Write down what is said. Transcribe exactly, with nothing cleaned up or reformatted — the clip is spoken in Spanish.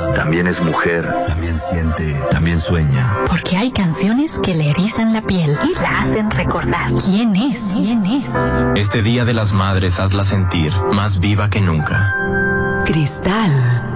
También es mujer. También siente. También sueña. Porque hay canciones que le erizan la piel y la hacen recordar. ¿Quién es? ¿Quién es? Este Día de las Madres hazla sentir más viva que nunca. Cristal.